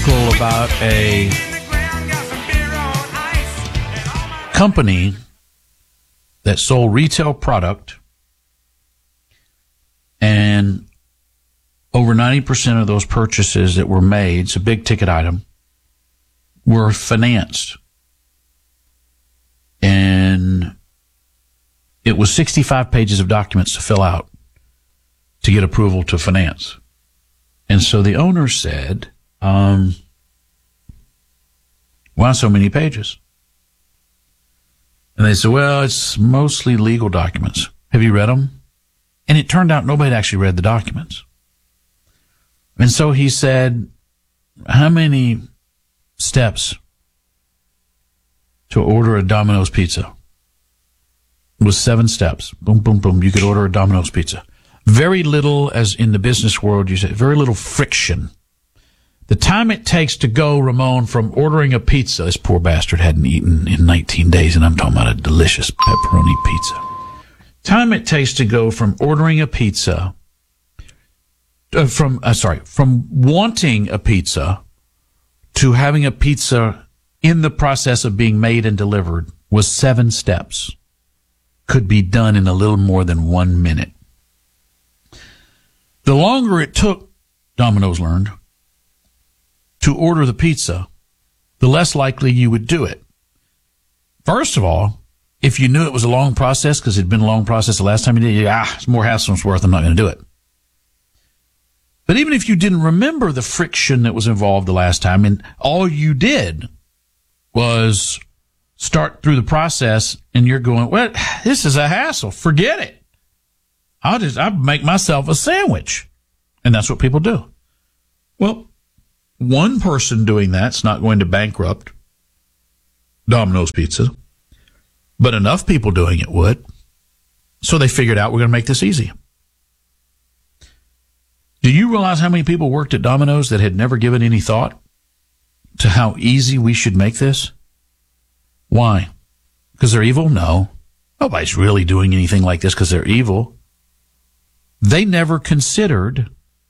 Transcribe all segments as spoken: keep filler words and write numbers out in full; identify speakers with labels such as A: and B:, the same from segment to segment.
A: article about a company that sold retail product, and over ninety percent of those purchases that were made, it's a big ticket item, were financed. And it was sixty-five pages of documents to fill out to get approval to finance. And so the owner said, um, why so many pages? And they said, well, it's mostly legal documents. Have you read them? And it turned out nobody had actually read the documents. And so he said, how many steps to order a Domino's pizza? It was seven steps. Boom, boom, boom. You could order a Domino's pizza. Very little, as in the business world, you say, very little friction. The time it takes to go, Ramon, from ordering a pizza, this poor bastard hadn't eaten in nineteen days, and I'm talking about a delicious pepperoni pizza. Time it takes to go from ordering a pizza, uh, from, uh, sorry, from wanting a pizza to having a pizza in the process of being made and delivered was seven steps. Could be done in a little more than one minute. The longer it took, Domino's learned, to order the pizza, the less likely you would do it. First of all, if you knew it was a long process, because it'd been a long process the last time you did it, ah, it's more hassle than it's worth, I'm not going to do it. But even if you didn't remember the friction that was involved the last time, and all you did was start through the process, and you're going, well, this is a hassle. Forget it. I'll just, I'll make myself a sandwich. And that's what people do. Well, one person doing that's not going to bankrupt Domino's Pizza, but enough people doing it would. So they figured out we're going to make this easy. Do you realize how many people worked at Domino's that had never given any thought to how easy we should make this? Why? Because they're evil? No. Nobody's really doing anything like this because they're evil. They never considered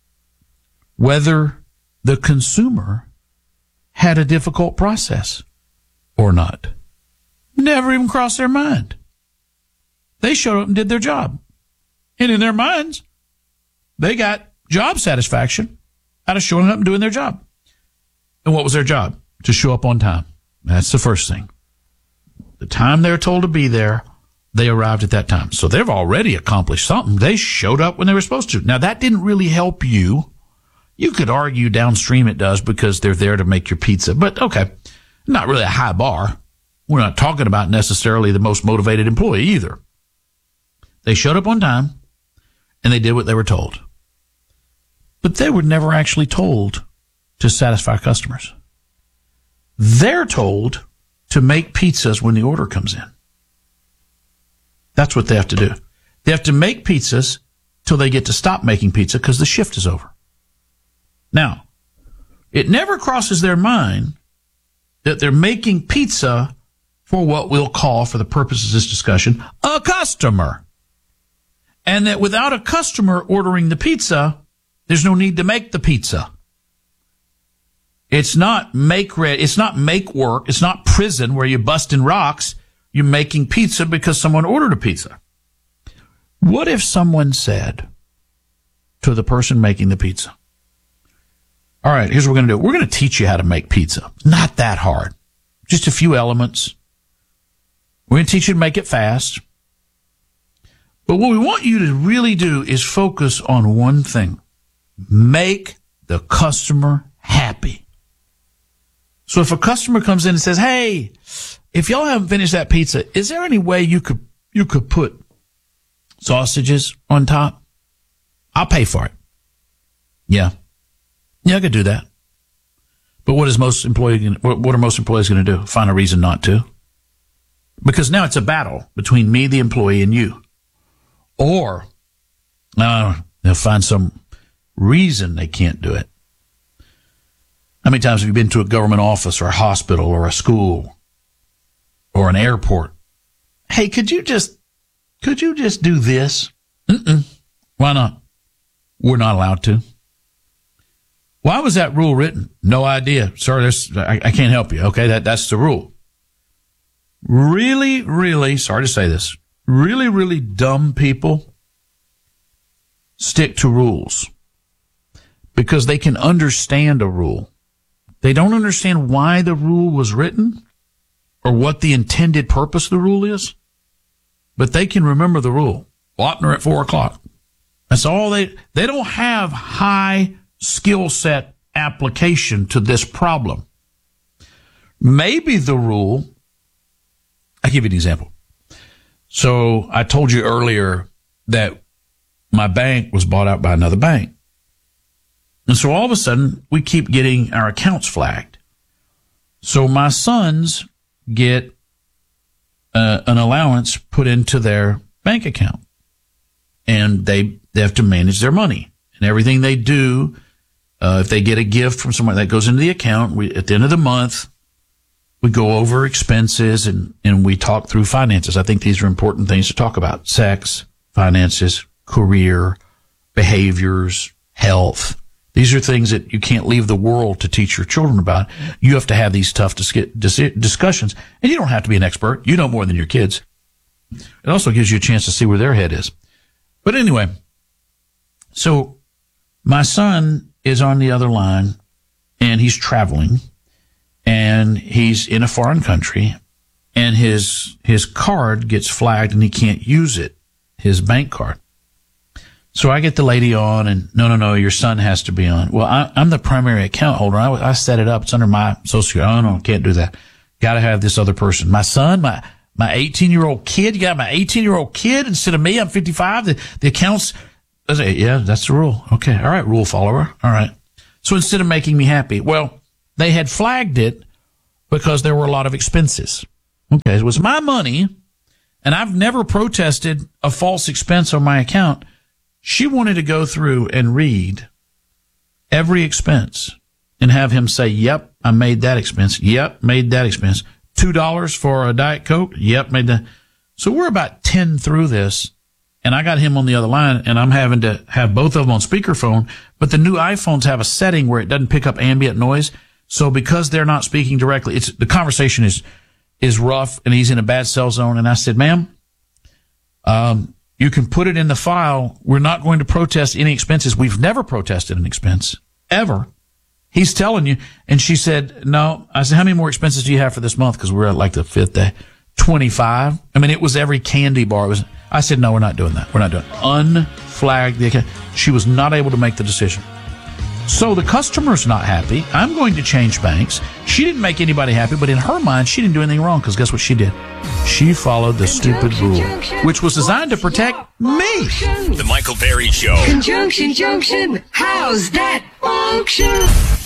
A: whether the consumer had a difficult process or not. Never even crossed their mind. They showed up and did their job. And in their minds, they got job satisfaction out of showing up and doing their job. And what was their job? To show up on time. That's the first thing. The time they were told to be there, they arrived at that time. So they've already accomplished something. They showed up when they were supposed to. Now, that didn't really help you. You could argue downstream it does because they're there to make your pizza. But, okay, not really a high bar. We're not talking about necessarily the most motivated employee either. They showed up on time, and they did what they were told. But they were never actually told to satisfy customers. They're told to make pizzas when the order comes in. That's what they have to do. They have to make pizzas till they get to stop making pizza because the shift is over. Now, it never crosses their mind that they're making pizza for what we'll call, for the purposes of this discussion, a customer. And that without a customer ordering the pizza, there's no need to make the pizza. It's not make ready. It's not make work. It's not prison where you're busting rocks. You're making pizza because someone ordered a pizza. What if someone said to the person making the pizza, all right, here's what we're going to do. We're going to teach you how to make pizza. Not that hard. Just a few elements. We're going to teach you to make it fast. But what we want you to really do is focus on one thing. Make the customer happy. So if a customer comes in and says, hey, if y'all haven't finished that pizza, is there any way you could you could put sausages on top? I'll pay for it. Yeah. Yeah, I could do that. But what is most employee what are most employees going to do? Find a reason not to? Because now it's a battle between me, the employee, and you. Or uh, they'll find some reason they can't do it. How many times have you been to a government office or a hospital or a school or an airport? Hey, could you just, could you just do this? Mm-mm. Why not? We're not allowed to. Why was that rule written? No idea. Sir, this, I, I can't help you. Okay, that, that's the rule. Really, really, sorry to say this, really, really dumb people stick to rules because they can understand a rule. They don't understand why the rule was written or what the intended purpose of the rule is, but they can remember the rule. Lautner at four o'clock. That's all they, they don't have high skill set application to this problem. Maybe the rule, I'll give you an example. So I told you earlier that my bank was bought out by another bank. And so all of a sudden, we keep getting our accounts flagged. So my sons get uh, an allowance put into their bank account. And they, they have to manage their money. And everything they do, uh, if they get a gift from somewhere, that goes into the account. We, at the end of the month, we go over expenses and, and we talk through finances. I think these are important things to talk about. Sex, finances, career, behaviors, health. These are things that you can't leave the world to teach your children about. You have to have these tough dis- dis- discussions. And you don't have to be an expert. You know more than your kids. It also gives you a chance to see where their head is. But anyway, so my son is on the other line and he's traveling and he's in a foreign country and his, his card gets flagged and he can't use it, his bank card. So I get the lady on and no, no, no, your son has to be on. Well, I, I'm the primary account holder. I, I set it up. It's under my social security. Oh, no, can't do that. Got to have this other person. My son, my, my eighteen year old kid, you got my eighteen year old kid instead of me. I'm fifty-five. The, the accounts, I say, yeah, that's the rule. Okay. All right. Rule follower. All right. So instead of making me happy, well, they had flagged it because there were a lot of expenses. Okay. It was my money and I've never protested a false expense on my account. She wanted to go through and read every expense and have him say, yep, I made that expense. Yep, made that expense. two dollars for a Diet Coke. Yep, made that. So we're about ten through this, and I got him on the other line, and I'm having to have both of them on speakerphone. But the new iPhones have a setting where it doesn't pick up ambient noise. So because they're not speaking directly, it's the conversation is is rough, and he's in a bad cell zone. And I said, ma'am, um, you can put it in the file. We're not going to protest any expenses. We've never protested an expense, ever. He's telling you. And she said, no. I said, how many more expenses do you have for this month? Because we're at like the fifth day. twenty-five. I mean, it was every candy bar. It was. I said, no, we're not doing that. We're not doing it. Unflagged the account. She was not able to make the decision. So the customer's not happy. I'm going to change banks. She didn't make anybody happy, but in her mind, she didn't do anything wrong because guess what she did? She followed the stupid rule, which was designed to protect me.
B: The Michael Berry Show.
C: Conjunction Junction. How's that function?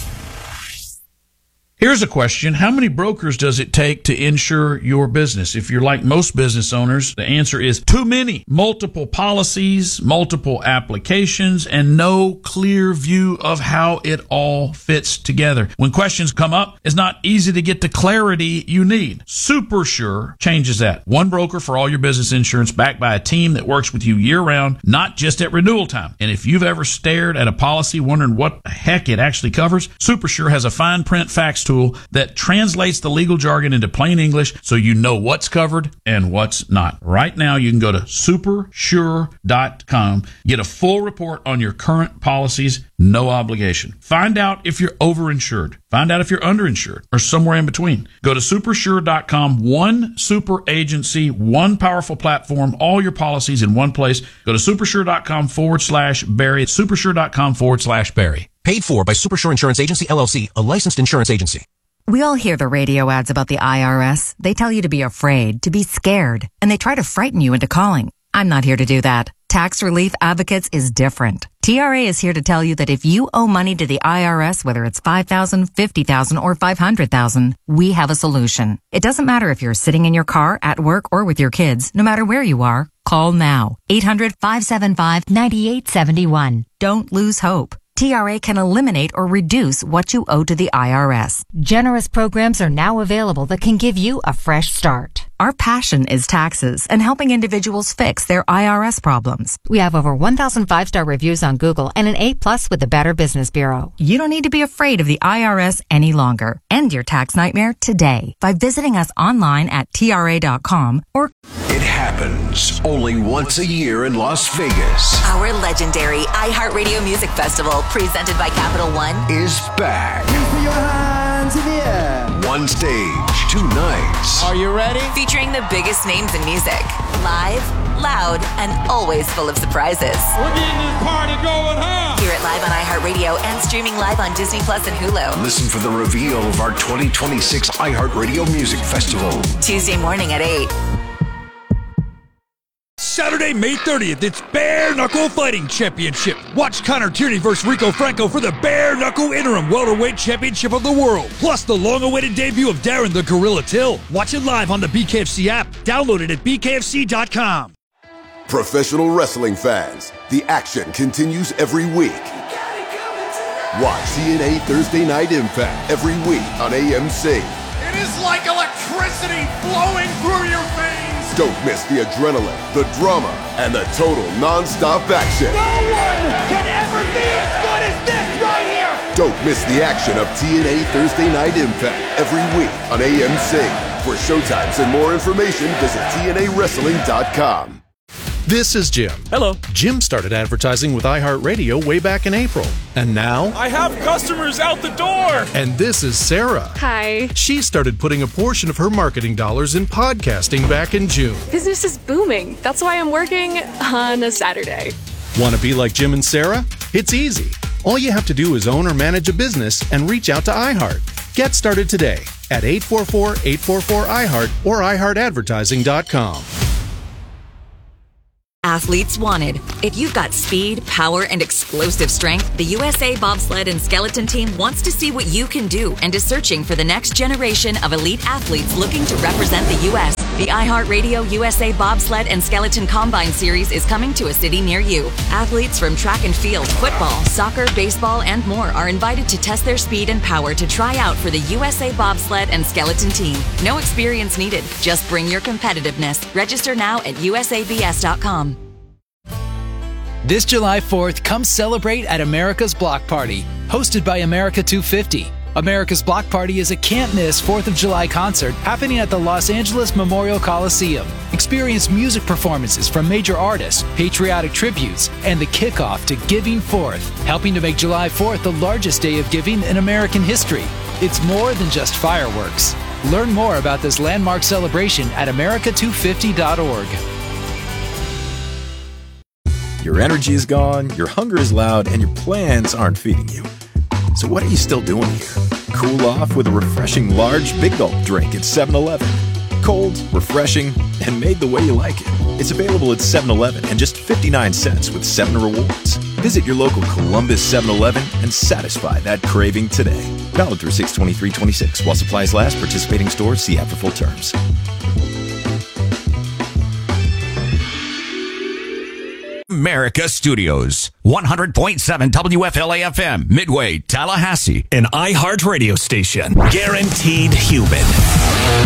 A: Here's a question. How many brokers does it take to insure your business? If you're like most business owners, the answer is too many. Multiple policies, multiple applications, and no clear view of how it all fits together. When questions come up, it's not easy to get the clarity you need. SuperSure changes that. One broker for all your business insurance backed by a team that works with you year-round, not just at renewal time. And if you've ever stared at a policy wondering what the heck it actually covers, SuperSure has a fine print facts tool that translates the legal jargon into plain English so you know what's covered and what's not. Right now, you can go to super sure dot com, get a full report on your current policies, no obligation. Find out if you're overinsured. Find out if you're underinsured or somewhere in between. Go to super sure dot com, one super agency, one powerful platform, all your policies in one place. Go to super sure dot com forward slash Barry. super sure dot com forward slash Barry.
D: Paid for by SuperSure Insurance Agency, L L C, a licensed insurance agency.
E: We all hear the radio ads about the I R S. They tell you to be afraid, to be scared, and they try to frighten you into calling. I'm not here to do that. Tax Relief Advocates is different. T R A is here to tell you that if you owe money to the I R S, whether it's five thousand dollars, fifty thousand dollars, or five hundred thousand dollars, we have a solution. It doesn't matter if you're sitting in your car, at work, or with your kids. No matter where you are, call now. eight hundred, five seven five, nine eight seven one. Don't lose hope. T R A can eliminate or reduce what you owe to the I R S. Generous programs are now available that can give you a fresh start. Our passion is taxes and helping individuals fix their I R S problems. We have over one thousand five-star reviews on Google and an A plus with the Better Business Bureau. You don't need to be afraid of the I R S any longer. End your tax nightmare today by visiting us online at T R A dot com or
F: It happens only once a year in Las Vegas.
G: Our legendary iHeartRadio Music Festival, presented by Capital One,
F: Is back.
H: Put your hands in the air.
F: One stage, two nights.
H: Are you ready?
G: featuring the biggest names in music. Live, loud, and always full of surprises.
I: We're getting this party going, huh?
G: Hear it live on iHeartRadio and streaming live on Disney Plus and Hulu.
F: Listen for the reveal of our twenty twenty-six iHeartRadio Music Festival.
G: Tuesday morning at eight.
I: Saturday, May thirtieth, it's Bare Knuckle Fighting Championship. Watch Connor Tierney versus Rico Franco for the Bare Knuckle Interim Welterweight Championship of the World. Plus the long-awaited debut of Darren the Gorilla Till. Watch it live on the B K F C app. Download it at B K F C dot com.
J: Professional wrestling fans, the action continues every week. Watch T N A Thursday Night Impact every week on A M C.
K: It is like electricity flowing through your veins.
J: Don't miss the adrenaline, the drama, and the total non-stop action.
K: No one can ever be as good as this right here.
J: Don't miss the action of T N A Thursday Night Impact every week on A M C. For showtimes and more information, visit T N A wrestling dot com.
L: This is Jim.
M: Hello.
L: Jim started advertising with iHeartRadio way back in April. And now...
M: I have customers out the door!
L: And this is Sarah.
N: Hi.
L: She started putting a portion of her marketing dollars in podcasting back in June.
N: Business is booming. That's why I'm working on a Saturday.
L: Want to be like Jim and Sarah? It's easy. All you have to do is own or manage a business and reach out to iHeart. Get started today at eight four four, eight four four, I heart or i heart advertising dot com.
G: Athletes wanted. If you've got speed, power, and explosive strength, the U S A Bobsled and Skeleton Team wants to see what you can do and is searching for the next generation of elite athletes looking to represent the U S The iHeartRadio U S A Bobsled and Skeleton Combine Series is coming to a city near you. Athletes from track and field, football, soccer, baseball, and more are invited to test their speed and power to try out for the U S A Bobsled and Skeleton Team. No experience needed. Just bring your competitiveness. Register now at U S A B S dot com.
O: This July fourth, come celebrate at America's Block Party, hosted by America two fifty. America's Block Party is a can't-miss fourth of July concert happening at the Los Angeles Memorial Coliseum. Experience music performances from major artists, patriotic tributes, and the kickoff to Giving Fourth, helping to make July fourth the largest day of giving in American history. It's more than just fireworks. Learn more about this landmark celebration at America two fifty dot org.
P: Your energy is gone, your hunger is loud, and your plans aren't feeding you. So what are you still doing here? Cool off with a refreshing large Big Gulp drink at seven eleven. Cold, refreshing, and made the way you like it. It's available at seven eleven and just fifty-nine cents with seven rewards. Visit your local Columbus seven eleven and satisfy that craving today. Valid through six twenty-three twenty-six. While supplies last, participating stores see app for full terms.
B: America Studios, one hundred point seven W F L A F M, Midway, Tallahassee.
Q: An iHeart radio station. Guaranteed human.